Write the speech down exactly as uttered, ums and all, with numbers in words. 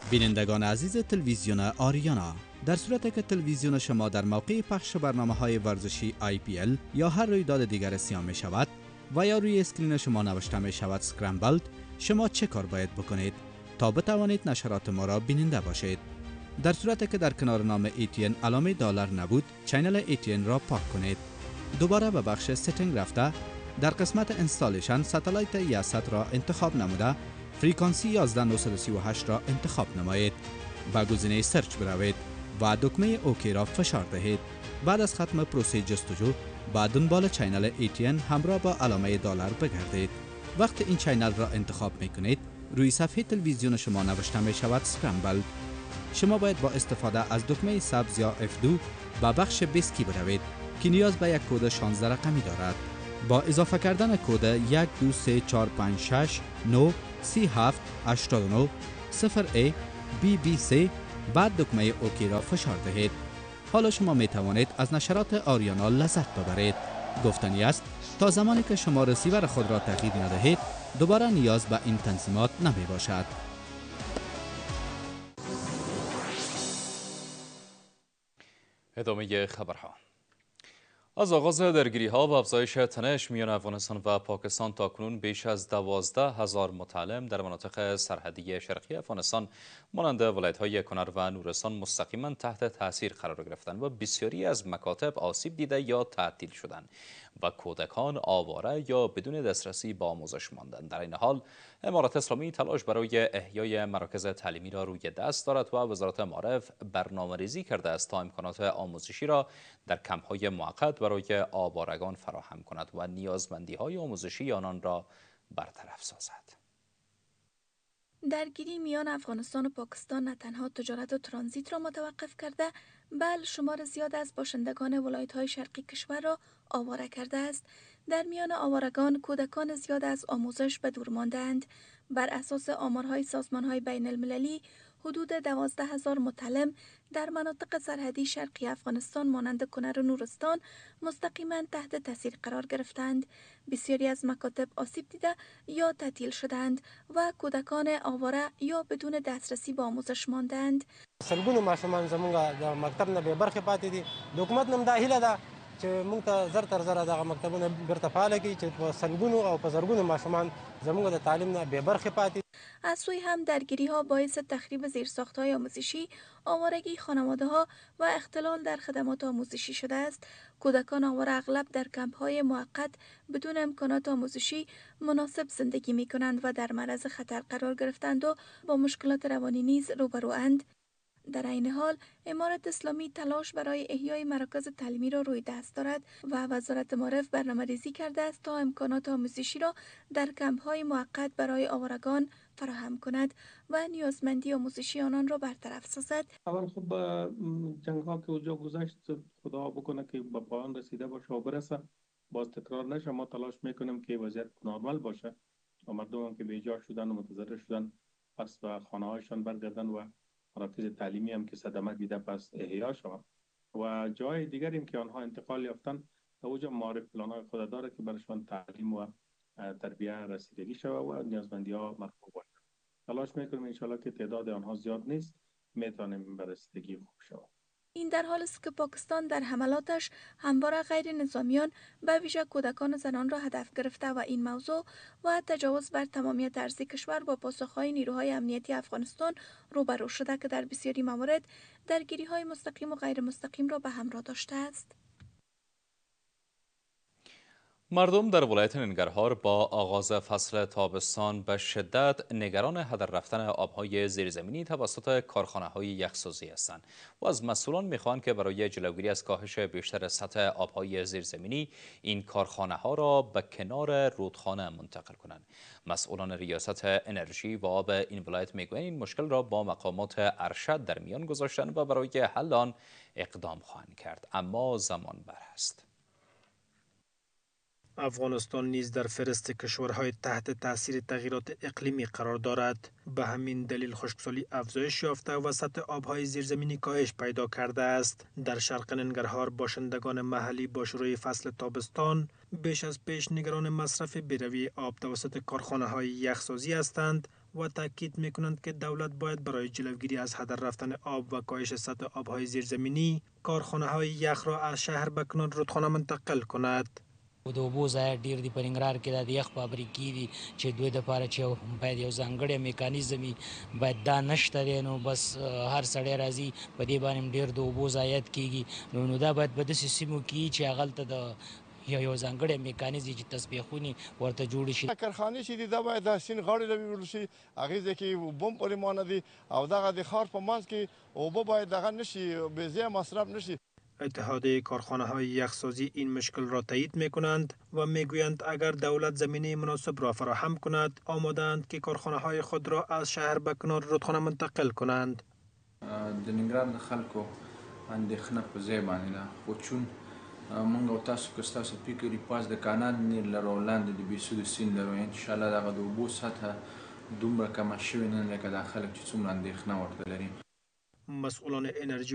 بینندگان عزیز تلویزیون آریانا، در صورتی که تلویزیون شما در موقع پخش برنامه‌های ورزشی آی پی ال یا هر رویداد دیگر سیاه می شود و یا روی اسکرین شما نوشته می شود سکرامبلد، شما چه کار باید بکنید تا بتوانید نشرات ما را بیننده باشید؟ در صورتی که در کنار نام ای تی ان علامه دلار نبود، چینل ای تی ان را پاک کنید. دوباره به بخش ستینگ رفته، در قسمت اینستالیشن ساتلایت یاست را انتخاب نموده، فریکانسی یازده هزار و نهصد و سی و هشت را انتخاب نمایید. با گزینه سرچ بروید و دکمه اوکی را فشار دهید. بعد از ختم پروسه جستجو، با دنبال چینل ای تی ان همراه با علامه دلار بگردید. وقتی این چینل را انتخاب میکنید، روی صفحه تلویزیون شما نوشته می شود سکرامبل. شما باید با استفاده از دکمه سبز یا اف دو با بخش بسکی بروید که نیاز به یک کد شانزده رقمی دارد. با اضافه کردن کد یک دو سه چهار پنج شش نه سی هفت هشتاد و نه صفر ای بی بی سی بعد دکمه اوکی را فشار دهید. حالا شما می توانید از نشرات آریانا لذت ببرید. گفتنی است تا زمانی که شما رسیور خود را تغییر ندهید، دوباره نیاز به این تنظیمات نمی باشد. ادامه خبرها. از آغاز درگیری ها و افزایش تنش میان افغانستان و پاکستان تاکنون بیش از دوازده هزار متعلم در مناطق سرحدی شرقی افغانستان مانند ولایت‌های کنر و نورستان مستقیما تحت تاثیر قرار گرفتند و بسیاری از مکاتب آسیب دیده یا تعطیل شدند و کودکان آواره یا بدون دسترسی به آموزش ماندند. در این حال امارت اسلامی تلاش برای احیای مراکز تعلیمی را روی دست دارد و وزارت معارف برنامه‌ریزی کرده است تا امکانات آموزشی را در کمپ‌های موقت برای آوارگان فراهم کند و نیازمندی‌های آموزشی آنان را برطرف سازد. درگیری میان افغانستان و پاکستان نه تنها تجارت و ترانزیت را متوقف کرده، بل شمار زیاد از باشندگان ولایت‌های شرقی کشور را آواره کرده است. در میان آوارگان کودکان زیاد از آموزش به دور مانده‌اند. بر اساس آمارهای سازمان‌های بین المللی، حدود دوازده هزار متعلم در مناطق سرحدی شرقی افغانستان مانند کنر و نورستان مستقیما تحت تاثیر قرار گرفتند. بسیاری از مکاتب آسیب دیده یا تعطیل شدند و کودکان آواره یا بدون دسترسی به آموزش ماندند. سلګونو ماشومان زمونږ د مکتب نه به برخه پاتې دي. د حکومت نم دا هیله ده چې موږ ته زر تر زره دغه مکتبونه بیرته فعال کړي چې په سلګونو او په زرګونو ماشومان زمونږ د تعلیم نه به برخه پاتې. از سوی هم درگیری ها باعث تخریب زیرساخت‌های آموزشی، آوارگی خانواده ها و اختلال در خدمات آموزشی شده است. کودکان آواره اغلب در کمپ‌های موقت بدون امکانات آموزشی مناسب زندگی می کنند و در معرض خطر قرار گرفتند و با مشکلات روانی نیز روبروند. در این حال امارت اسلامی تلاش برای احیای مراکز تعلیمی را روی دست دارد و وزارت معارف برنامه‌ریزی کرده است تا امکانات آموزشی را در کمپ‌های موقت برای آوارگان فراهم کند و نیازمندی آموزشی آنان را برطرف سازد. اول خب جنگ ها که اونجا گذشت خدا بکنه که به پایان رسیده باشه و برسه، باز تکرار نشه. ما تلاش میکنیم که وضعیت نرمال باشه و مردم هم که بیجا شدن و متضرر شدن پس به خانه هایشان برگردن و مراکز تعلیمی هم که صدمه دیده پس احیا شود و جای دیگریم که آنها انتقال یافتن تا اوجا معارف پلان‌های خود داره که برشان تعلیم و تربیه رسیدگی شود و نیازمندی ها مرفوع باشه. تلاش میکنیم ان شاءالله که تعداد آنها زیاد نیست میتونیم به رسیدگی خوب شود. این در حالی است که پاکستان در حملاتش همواره غیر نظامیان به ویژه کودکان و زنان را هدف گرفته و این موضوع و تجاوز بر تمامیت ارضی کشور با پاسخهای نیروهای امنیتی افغانستان روبرو شده که در بسیاری موارد درگیری‌های مستقیم و غیر مستقیم را به همراه داشته است. مردم در ولایت ننگرهار با آغاز فصل تابستان به شدت نگران هدر رفتن آبهای زیرزمینی توسط کارخانه‌های یخسازی هستند و از مسئولان می‌خواهند که برای جلوگیری از کاهش بیشتر سطح آبهای زیرزمینی این کارخانه‌ها را به کنار رودخانه منتقل کنند. مسئولان ریاست انرژی و آب این ولایت میگویند این مشکل را با مقامات ارشد در میان گذاشتند و برای حل آن اقدام خواهند کرد، اما زمان بر است. افغانستان نیز در فهرست کشورهای تحت تاثیر تغییرات اقلیمی قرار دارد. به همین دلیل خشکسالی افزایش یافته و سطح آبهای زیرزمینی کاهش پیدا کرده است. در شرق ننگرهار باشندگان محلی با شروع فصل تابستان بیش از پیش نگران مصرف بی‌روی آب توسط کارخانه‌های یخسازی هستند و تاکید میکنند که دولت باید برای جلوگیری از هدر رفتن آب و کاهش سطح آبهای زیرزمینی کارخانه های یخ را از شهر به کنار رودخانه منتقل کند. د اوبو ځای ډیر دی په ننګرهار کې د یخ فابریکې دي چې دوی دپاره چې باید یو ځانګړی میکانیزم وي، باید دا نشته دی. نو بس هر سړی راځي په دې باندې ډیر د اوبو ضایعات کیږي. نو نو دا باید په داسې سیمو کې چې هغلته د یو یو ځانګړی میکانیزم چې تسبیحونې ورته جوړې شي. کارخانې چې دي دا باید د سیند غاړې له ویول شي، هغې ځای کې اوبه هم پریمانه دي او دغه د ښار په منځ کې اوبه باید دغه نشي، بېځایه مصرف نشي. اتحادیه کارخانه های یخسازی این مشکل را تایید می کنند و می گویند اگر دولت زمینه مناسب را فراهم کند آمادند که کارخانه های خود را از شهر به کنار رودخانه منتقل کنند. د ننګرهار د خلکو اندېښنه په ځای باندې ده، خو چون موږ او تاسو که ستاسو فکر پاس د کانال نیر لرو لاندې د بیسودو سیند لرو، انشاءالله دغه د اوبو سطحه دومره کمه شوې نه ده لکه دا خلک چې څومره اندېښنه ورته لري. مسئولان انرژی